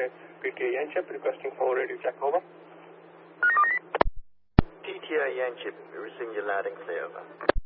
PTA Yanchep requesting for radio check, over. PTA Yanchep, we're receiving you loud and clear, over.